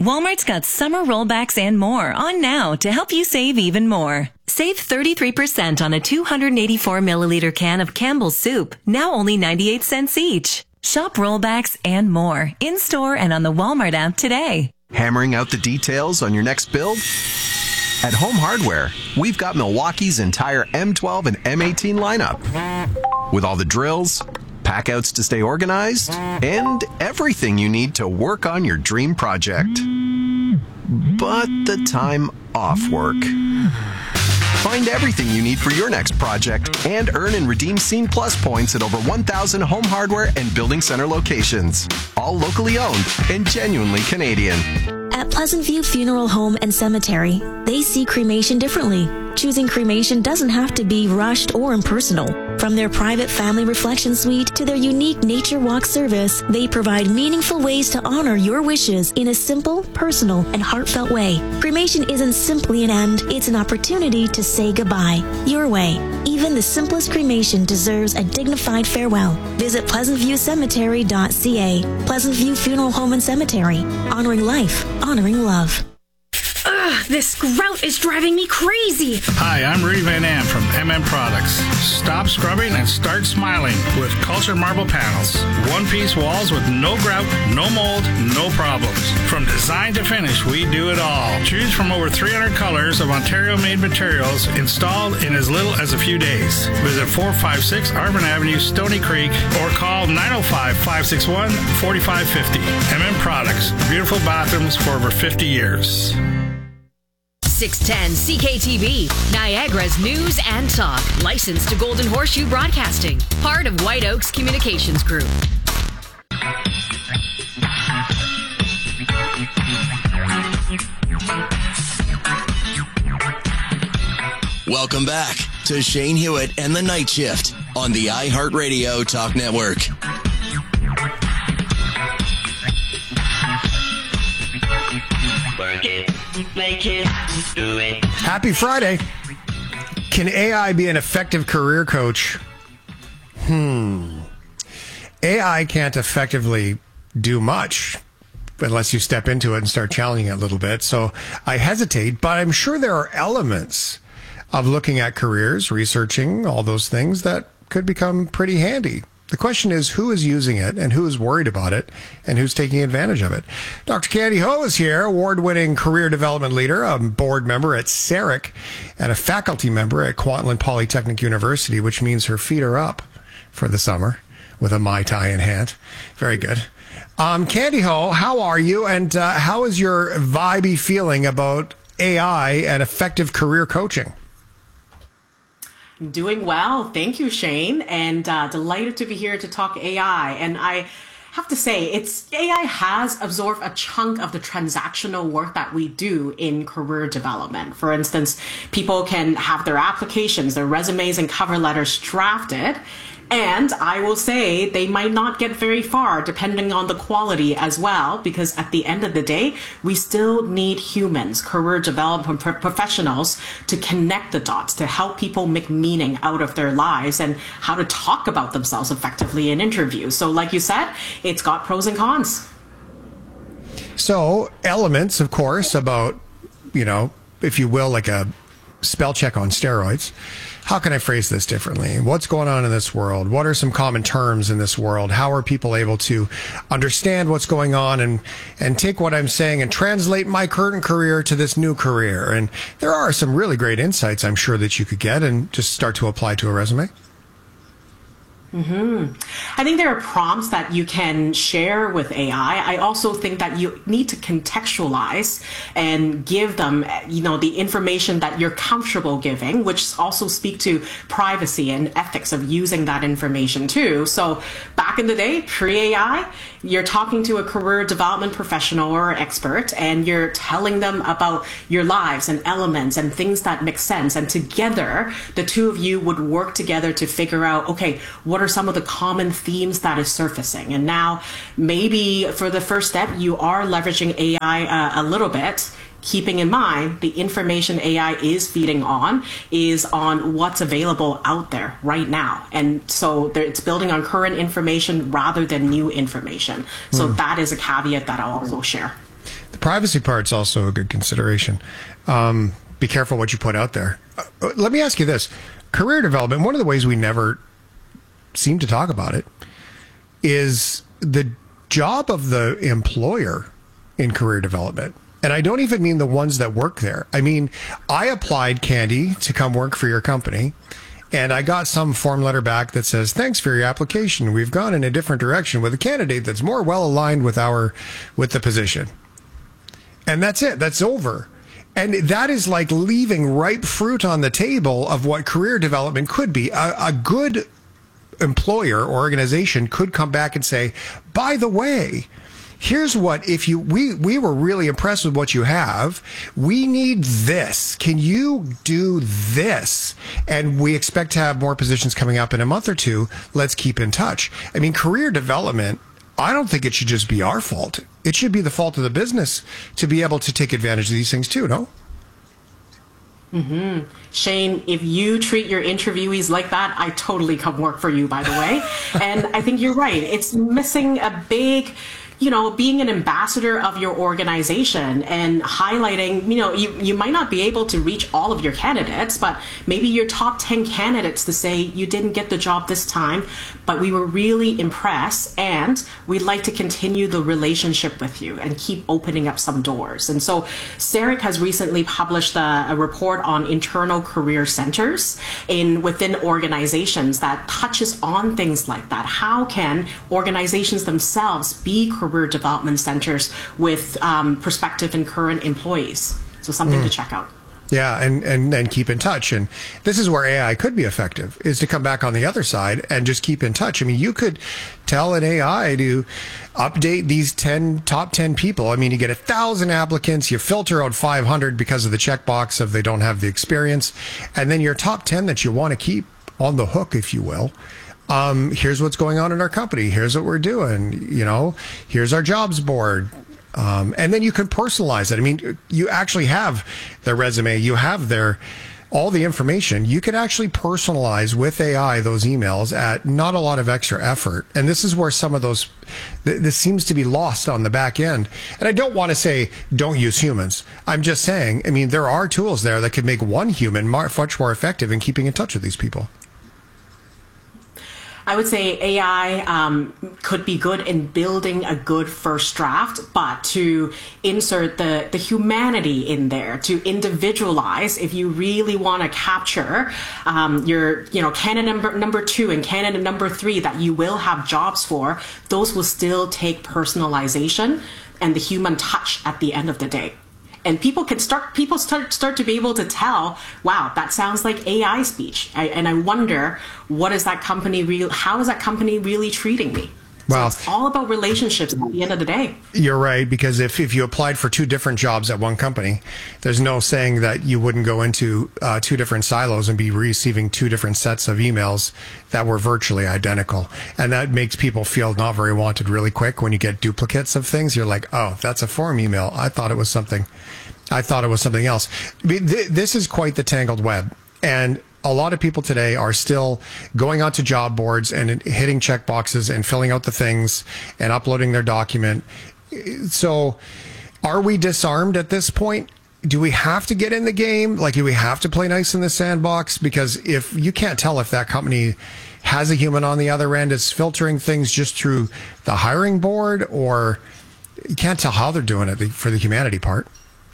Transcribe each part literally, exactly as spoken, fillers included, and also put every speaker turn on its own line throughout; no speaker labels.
Walmart's got summer rollbacks and more on now to help you save even more. Save thirty-three percent on a two hundred eighty-four milliliter can of Campbell's soup, now only ninety-eight cents each. Shop rollbacks and more in-store and on the Walmart app today.
Hammering out the details on your next build? At Home Hardware, we've got Milwaukee's entire M twelve and M eighteen lineup. With all the drills, packouts to stay organized, and everything you need to work on your dream project. But the time off work. Find everything you need for your next project and earn and redeem Scene Plus points at over one thousand Home Hardware and Building Center locations. All locally owned and genuinely Canadian.
At Pleasant View Funeral Home and Cemetery, they see cremation differently. Choosing cremation doesn't have to be rushed or impersonal. From their private family reflection suite to their unique nature walk service, they provide meaningful ways to honor your wishes in a simple, personal, and heartfelt way. Cremation isn't simply an end, it's an opportunity to say goodbye. Your way. Even the simplest cremation deserves a dignified farewell. Visit pleasant view cemetery dot c a. Pleasant View Funeral Home and Cemetery. Honoring life, honoring love.
Ugh, this grout is driving me crazy.
Hi, I'm Rudy Van Am from M M Products. Stop scrubbing and start smiling with Culture Marble Panels. One-piece walls with no grout, no mold, no problems. From design to finish, we do it all. Choose from over three hundred colors of Ontario-made materials installed in as little as a few days. Visit four five six Arvin Avenue, Stony Creek, or call nine oh five, five six one, four five five oh. M M Products. Beautiful bathrooms for over fifty years.
six ten C K T V, Niagara's news and talk. Licensed to Golden Horseshoe Broadcasting. Part of White Oaks Communications Group.
Welcome back to Shane Hewitt and the Night Shift on the iHeartRadio Talk Network.
Work it, make it, do it.
Happy Friday. Can A I be an effective career coach? Hmm. A I can't effectively do much unless you step into it and start challenging it a little bit. So I hesitate, but I'm sure there are elements of looking at careers, researching all those things that could become pretty handy. The question is, who is using it and who is worried about it and who's taking advantage of it? Doctor Candy Ho is here, award-winning career development leader, a board member at C E R I C, and a faculty member at Kwantlen Polytechnic University, which means her feet are up for the summer with a Mai Tai in hand. Very good. Um, Candy Ho, how are you? And uh, how is your vibey feeling about A I and effective career coaching?
Doing well. Thank you, Shane. And uh, delighted to be here to talk A I. And I have to say, it's A I has absorbed a chunk of the transactional work that we do in career development. For instance, people can have their applications, their resumes and cover letters drafted. And I will say they might not get very far depending on the quality as well, because at the end of the day, we still need humans, career development pro- professionals to connect the dots, to help people make meaning out of their lives and how to talk about themselves effectively in interviews. So like you said, it's got pros and cons.
So elements, of course, about, you know, if you will, like a spell check on steroids. How can I phrase this differently? What's going on in this world? What are some common terms in this world? How are people able to understand what's going on and, and take what I'm saying and translate my current career to this new career? And there are some really great insights I'm sure that you could get and just start to apply to a resume.
Mm-hmm. I think there are prompts that you can share with A I. I also think that you need to contextualize and give them, you know, the information that you're comfortable giving, which also speak to privacy and ethics of using that information too. So back in the day, pre-A I, you're talking to a career development professional or expert, and you're telling them about your lives and elements and things that make sense. And together, the two of you would work together to figure out, okay, what are some of the common themes that is surfacing? And now maybe for the first step, you are leveraging A I uh, a little bit, keeping in mind the information A I is feeding on is on what's available out there right now. And so there, it's building on current information rather than new information. So mm. that is a caveat that I'll also share.
The privacy part's also a good consideration. Um, be careful what you put out there. Uh, let me ask you this. Career development, one of the ways we never seem to talk about it is the job of the employer in career development. And I don't even mean the ones that work there. I mean, I applied, Candy, to come work for your company, and I got some form letter back that says, thanks for your application. We've gone in a different direction with a candidate that's more well aligned with our with the position. And that's it. That's over. And that is like leaving ripe fruit on the table of what career development could be. A, a good employer or organization could come back and say, by the way, here's what, if you, we, we were really impressed with what you have. We need this. Can you do this? And we expect to have more positions coming up in a month or two. Let's keep in touch. I mean, career development, I don't think it should just be our fault. It should be the fault of the business to be able to take advantage of these things too, no?
Mm-hmm. Shane, if you treat your interviewees like that, I totally come work for you, by the way. And I think you're right. It's missing a big, you know, being an ambassador of your organization and highlighting, you know, you, you might not be able to reach all of your candidates, but maybe your top ten candidates to say you didn't get the job this time, but we were really impressed and we'd like to continue the relationship with you and keep opening up some doors. And so C E R I C has recently published a, a report on internal career centers in within organizations that touches on things like that. How can organizations themselves be career development centers with um, prospective and current employees? So something mm. to check out.
Yeah, and, and, and keep in touch. And this is where A I could be effective, is to come back on the other side and just keep in touch. I mean, you could tell an A I to update these ten top ten people. I mean, you get a thousand applicants, you filter out five hundred because of the checkbox of they don't have the experience. And then your top ten that you want to keep on the hook, if you will. Um, here's what's going on in our company. Here's what we're doing. You know, here's our jobs board. Um, and then you can personalize it. I mean, you actually have their resume. You have their all the information. You could actually personalize with A I those emails at not a lot of extra effort. And this is where some of those, th- this seems to be lost on the back end. And I don't want to say don't use humans. I'm just saying, I mean, there are tools there that could make one human much more effective in keeping in touch with these people.
I would say A I um, could be good in building a good first draft, but to insert the, the humanity in there, to individualize, if you really want to capture um, your, you know, candidate number, number two and candidate number three that you will have jobs for, those will still take personalization and the human touch at the end of the day. And people can start, people start, start to be able to tell, wow, that sounds like A I speech. I, and I wonder, what is that company real? How is that company really treating me?
Well,
so it's all about relationships at the end of the day.
You're right, because if, if you applied for two different jobs at one company, there's no saying that you wouldn't go into uh, two different silos and be receiving two different sets of emails that were virtually identical. And that makes people feel not very wanted really quick. When you get duplicates of things, you're like, oh, that's a form email. I thought it was something. I thought it was something else. This is quite the tangled web. And a lot of people today are still going onto job boards and hitting check boxes and filling out the things and uploading their document. So are we disarmed at this point? Do we have to get in the game? Like, do we have to play nice in the sandbox? Because if you can't tell if that company has a human on the other end, it's filtering things just through the hiring board, or you can't tell how they're doing it for the humanity part.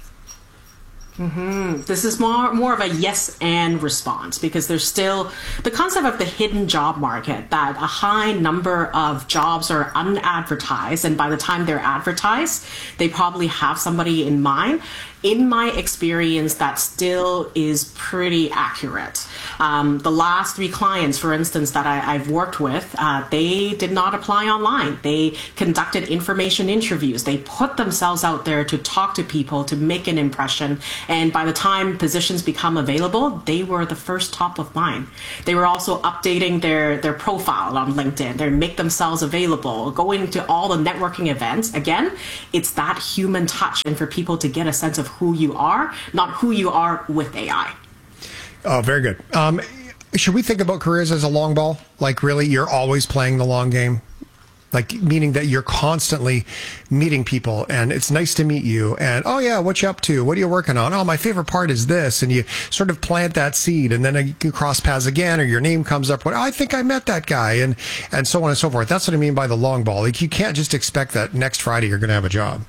Mm-hmm. This is more more of a yes and response, because there's still the concept of the hidden job market, that a high number of jobs are unadvertised, and by the time they're advertised, they probably have somebody in mind. In my experience, that still is pretty accurate. Um, the last three clients, for instance, that I, I've worked with, uh, they did not apply online. They conducted information interviews. They put themselves out there to talk to people, to make an impression. And by the time positions become available, they were the first top of mind. They were also updating their, their profile on LinkedIn. They make themselves available, going to all the networking events. Again, it's that human touch, and for people to get a sense of who you are, not who you are with A I.
Oh, very good. Um, should we think about careers as a long ball? Like, really, you're always playing the long game? like meaning that you're constantly meeting people and it's nice to meet you. And, oh yeah, what you up to? What are you working on? Oh, my favorite part is this. And you sort of plant that seed and then you cross paths again or your name comes up. Oh, I think I met that guy and, and so on and so forth. That's what I mean by the long ball. Like you can't just expect that next Friday you're going to have a job.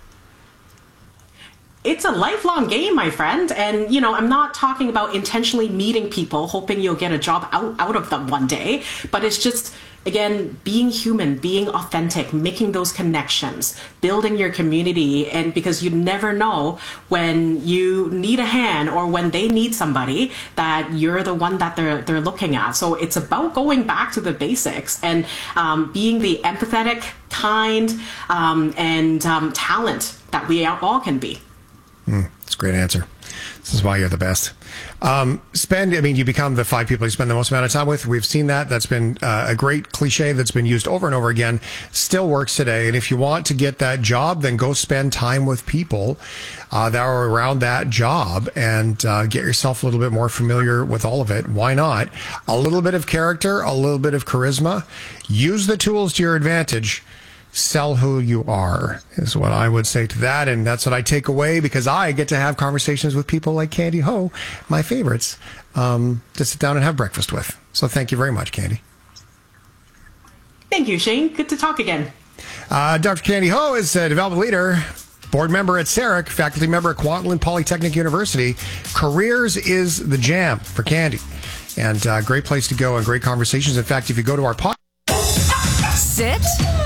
It's a lifelong game, my friend. And, you know, I'm not talking about intentionally meeting people, hoping you'll get a job out, out of them one day. But it's just, again, being human, being authentic, making those connections, building your community. And because you never know when you need a hand or when they need somebody that you're the one that they're, they're looking at. So it's about going back to the basics and um, being the empathetic, kind, um, and um, talent that we all can be.
Mm, that's a great answer. This is why you're the best. Um, spend, I mean, you become the five people you spend the most amount of time with. We've seen that. That's been uh, a great cliche that's been used over and over again. Still works today. And if you want to get that job, then go spend time with people uh, that are around that job and uh, get yourself a little bit more familiar with all of it. Why not? A little bit of character, a little bit of charisma. Use the tools to your advantage. Sell who you are is what I would say to that. And that's what I take away because I get to have conversations with people like Candy Ho, my favorites, um, to sit down and have breakfast with. So thank you very much, Candy.
Thank you, Shane. Good to talk again.
Uh, Doctor Candy Ho is a development leader, board member at SARIC, faculty member at Kwantlen Polytechnic University. Careers is the jam for Candy. And uh, great place to go and great conversations. In fact, if you go to our podcast.
Sit.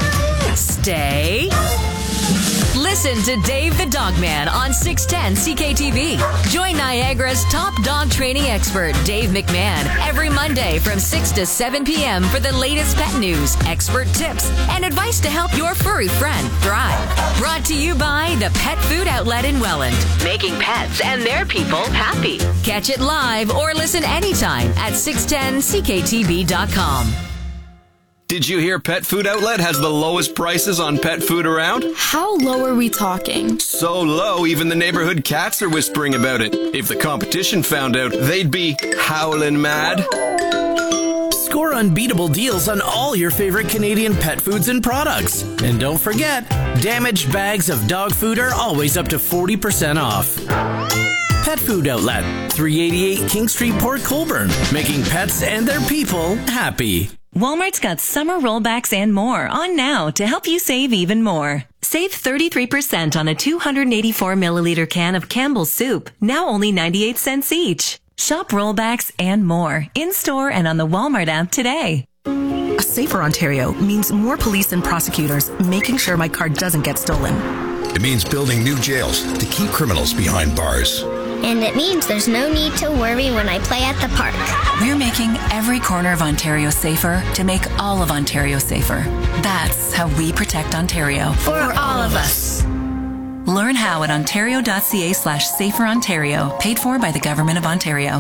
Stay. Listen to Dave the Dogman on six ten C K T V. Join Niagara's top dog training expert, Dave McMahon, every Monday from six to seven p.m. for the latest pet news, expert tips, and advice to help your furry friend thrive. Brought to you by the Pet Food Outlet in Welland, making pets and their people happy. Catch it live or listen anytime at six ten C K T V dot com.
Did you hear Pet Food Outlet has the lowest prices on pet food around?
How low are we talking?
So low, even the neighborhood cats are whispering about it. If the competition found out, they'd be howling mad.
Score unbeatable deals on all your favorite Canadian pet foods and products. And don't forget, damaged bags of dog food are always up to forty percent off. Pet Food Outlet, three eighty-eight King Street, Port Colborne, making pets and their people happy.
Walmart's got summer rollbacks and more on now to help you save even more. Save thirty-three percent on a two hundred eighty-four milliliter can of Campbell's soup, now only ninety-eight cents each. Shop rollbacks and more in-store and on the Walmart app today.
A safer Ontario means more police and prosecutors making sure my car doesn't get stolen.
It means building new jails to keep criminals behind bars.
And it means there's no need to worry when I play at the park.
We're making every corner of Ontario safer to make all of Ontario safer. That's how we protect Ontario.
For, For all of us.
Learn how at ontario.ca slash safer Ontario. Paid for by the Government of Ontario.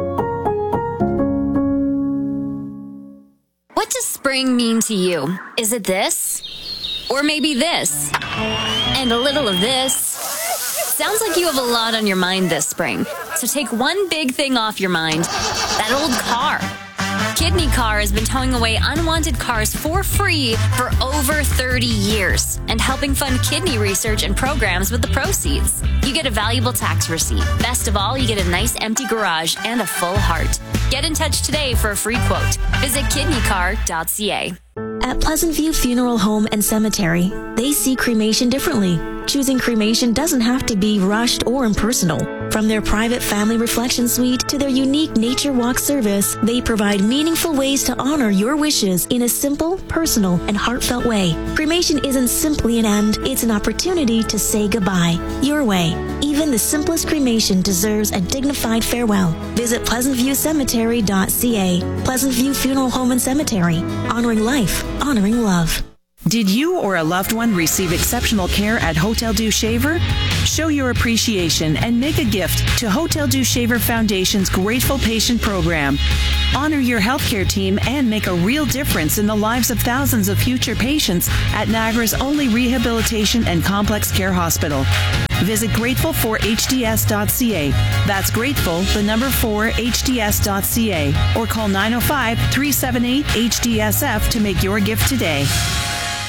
What does spring mean to you? Is it this? Or maybe this? And a little of this? Sounds like you have a lot on your mind this spring. So take one big thing off your mind. That old car. Kidney Car has been towing away unwanted cars for free for over thirty years and helping fund kidney research and programs with the proceeds. You get a valuable tax receipt. Best of all, you get a nice empty garage and a full heart. Get in touch today for a free quote. Visit kidney car dot c a.
At Pleasant View Funeral Home and Cemetery, they see cremation differently. Choosing cremation doesn't have to be rushed or impersonal. From their private family reflection suite to their unique nature walk service, they provide meaningful ways to honor your wishes in a simple, personal, and heartfelt way. Cremation isn't simply an end, it's an opportunity to say goodbye. Your way. Even the simplest cremation deserves a dignified farewell. Visit pleasant view cemetery dot c a. Pleasant View Funeral Home and Cemetery. Honoring life, honoring love.
Did you or a loved one receive exceptional care at Hotel du Shaver? Show your appreciation and make a gift to Hotel du Shaver Foundation's Grateful Patient Program. Honor your healthcare team and make a real difference in the lives of thousands of future patients at Niagara's only rehabilitation and complex care hospital. Visit grateful for h d s dot c a. That's grateful, the number four, h d s dot c a. Or call nine oh five, three seven eight, H D S F to make your gift today.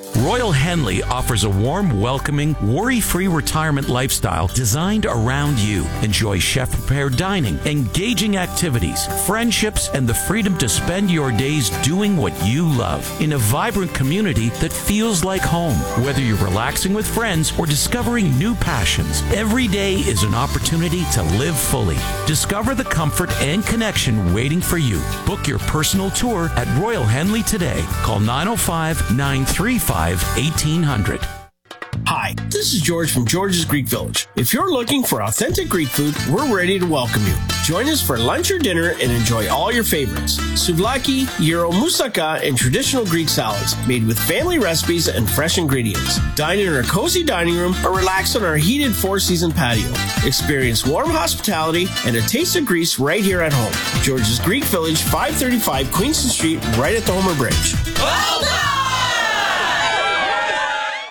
Royal Henley offers a warm, welcoming, worry-free retirement lifestyle designed around you. Enjoy chef-prepared dining, engaging activities, friendships, and the freedom to spend your days doing what you love in a vibrant community that feels like home. Whether you're relaxing with friends or discovering new passions, every day is an opportunity to live fully. Discover the comfort and connection waiting for you. Book your personal tour at Royal Henley today. Call nine oh five, nine three five, eighteen hundred.
Hi, this is George from George's Greek Village. If you're looking for authentic Greek food, we're ready to welcome you. Join us for lunch or dinner and enjoy all your favorites. Souvlaki, gyro, moussaka, and traditional Greek salads made with family recipes and fresh ingredients. Dine in our cozy dining room or relax on our heated four-season patio. Experience warm hospitality and a taste of Greece right here at home. George's Greek Village, five thirty-five Queenston Street, right at the Homer Bridge.
Well done!